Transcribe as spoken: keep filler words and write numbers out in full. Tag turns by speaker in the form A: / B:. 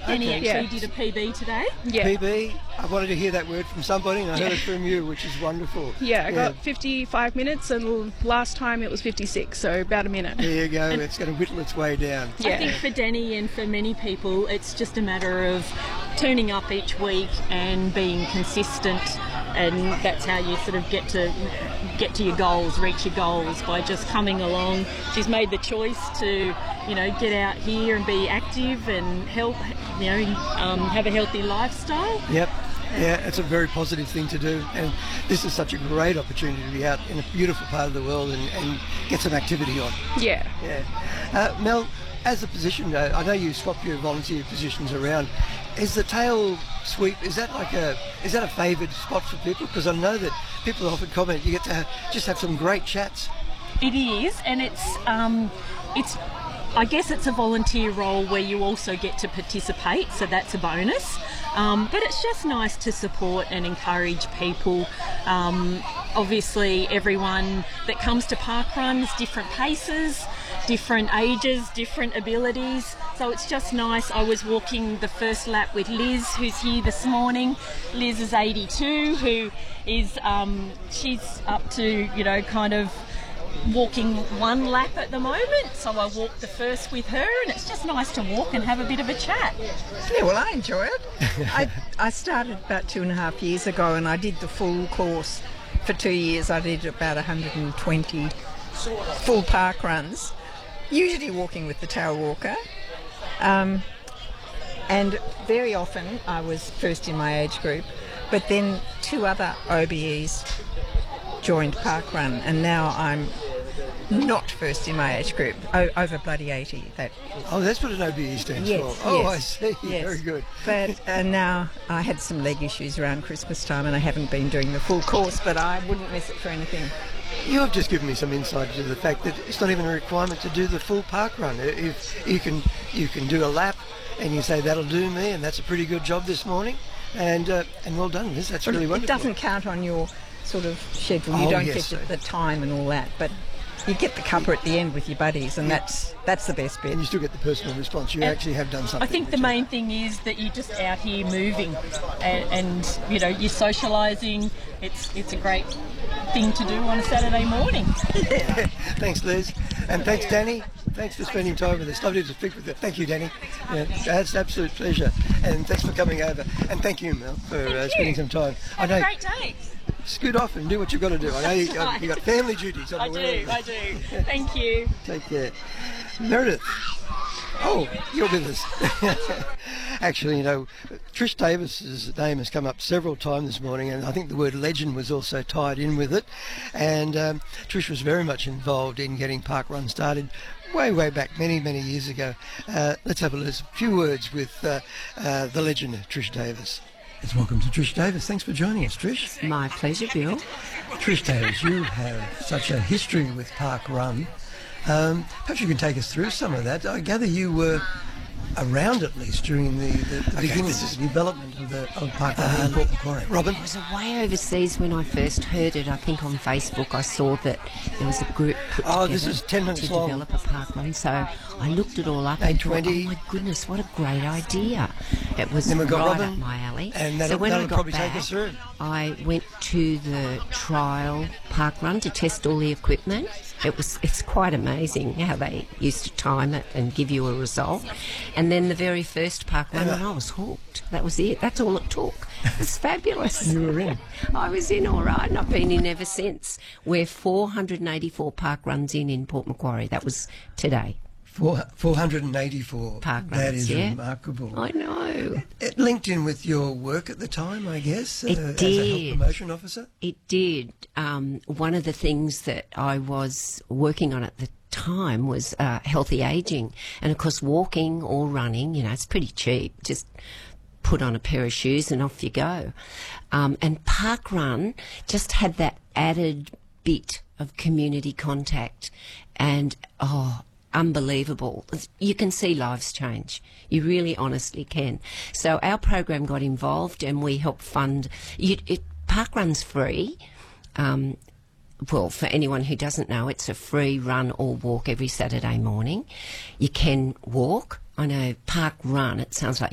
A: Danny
B: Okay.
A: actually
C: Yeah.
A: did a P B today.
C: Yeah.
B: P B, I wanted to hear that word from somebody, and I heard it from you, which is wonderful.
C: Yeah, I got fifty-five minutes, and last time it was fifty-six, so about a minute.
B: There you go. It's going to whittle its way down.
C: Yeah.
A: I think for Danny and for many people, it's just a matter of turning up each week and being consistent, and that's how you sort of get to get to your goals, reach your goals by just coming along. She's made the choice to, you know, get out here and be active and help, you know, um, have a healthy lifestyle.
B: Yep. Yeah, it's a very positive thing to do, and this is such a great opportunity to be out in a beautiful part of the world and, and get some activity on.
C: Yeah.
B: Yeah. Uh, Mel, as a position, uh, I know you swap your volunteer positions around. Is the tail sweep, is that like a, is that a favoured spot for people? Because I know that people often comment you get to have, just have some great chats.
A: It is, and it's um, it's. I guess it's a volunteer role where you also get to participate, so that's a bonus. Um, but it's just nice to support and encourage people. Um, obviously, everyone that comes to parkruns, different paces, different ages, different abilities. So it's just nice. I was walking the first lap with Liz, who's here this morning. Liz is eighty-two, who is um, she's up to, you know, kind of walking one lap at the moment, so I walked the first with her, and it's just nice to walk and have a bit of a chat.
D: Yeah, well, I enjoy it. I, I started about two and a half years ago, and I did the full course for two years. I did about one hundred twenty full park runs, usually walking with the tail walker. Um, and very often I was first in my age group, but then two other O B Es joined parkrun, and now I'm not first in my age group, o- over bloody eighty. That
B: Oh, that's what an O B E stands
D: Yes,
B: for. Oh,
D: yes,
B: I see.
D: yes.
B: Very good.
D: But uh, now I had some leg issues around Christmas time, and I haven't been doing the full course, but I wouldn't miss it for anything.
B: You have just given me some insight to the fact that it's not even a requirement to do the full park run. If you can, you can do a lap, and you say that'll do me, and that's a pretty good job this morning, and uh, and well done, Liz. That's really
D: It
B: wonderful.
D: doesn't count on your sort of schedule. You
B: Oh,
D: don't
B: yes,
D: get
B: so-
D: the, the time and all that, but you get the cuppa at the end with your buddies, and that's that's the best bit.
B: And you still get the personal response. You
A: And
B: actually have done something.
A: I think the
B: which
A: main thing is that you're just out here moving, and, and you know, you're socialising. It's it's a great thing to do on a Saturday morning.
B: Thanks, Liz. And thanks, Danny. Thanks for spending time with us. Lovely to speak with you. Thank you, Danny. Yeah, that's an absolute pleasure. And thanks for coming over. And thank you, Mel, for uh,
A: you.
B: spending some time.
A: Have
B: I
A: a
B: know.
A: great day.
B: Scoot off and do what you've got to do. I know you,
A: That's
B: uh,
A: right.
B: you've got family duties. I'm
A: I
B: aware
A: do,
B: of
A: I
B: that.
A: do. Thank you.
B: Take care. Meredith. Oh, you're with us. Actually, you know, Trish Davis's name has come up several times this morning, and I think the word legend was also tied in with it. And um, Trish was very much involved in getting Parkrun started way, way back, many, many years ago. Uh, let's have a listen. A few words with uh, uh, the legend, Trish Davis. Let's welcome to Trish Davis. Thanks for joining us, Trish.
E: My pleasure, Bill.
B: Trish Davis, you have such a history with Parkrun. Um, perhaps you can take us through some of that. I gather you were around at least during the, the, the beginnings of the development of, the, of Parkrun in Port Macquarie. Robin?
E: I was away overseas when I first heard it. I think on Facebook I saw that there was a group put
B: Oh,
E: together
B: this is ten minutes
E: to
B: long.
E: develop a parkrun. So I looked it all up
B: eight
E: and thought,
B: twenty.
E: oh my goodness, what a great idea. It was
B: Then we've got
E: right
B: Robin,
E: up my alley.
B: and that'll-
E: so when
B: that'll
E: I got
B: probably
E: back,
B: take us through.
E: I went to the trial parkrun to test all the equipment. It was it's quite amazing how they used to time it and give you a result. And then the very first parkrun, and I was hooked. That was it. That's all it took. It was fabulous.
B: You were in.
E: I was in all right, and I've been in ever since. We're four hundred eighty-four parkruns in in Port Macquarie. That was today.
B: Four, four hundred eighty-four.
E: Parkruns,
B: That is
E: yeah.
B: remarkable.
E: I know.
B: It linked in with your work at the time, I guess,
E: It
B: uh, as a
E: did.
B: health promotion officer.
E: It did. Um, one of the things that I was working on at the time was uh, healthy ageing. And, of course, walking or running, you know, it's pretty cheap. Just put on a pair of shoes and off you go. Um, and Parkrun just had that added bit of community contact. And, oh, unbelievable. You can see lives change. You really honestly can. So our program got involved and we helped fund... You, it, Parkrun's free. Um, well, for anyone who doesn't know, it's a free run or walk every Saturday morning. You can walk. I know Parkrun, it sounds like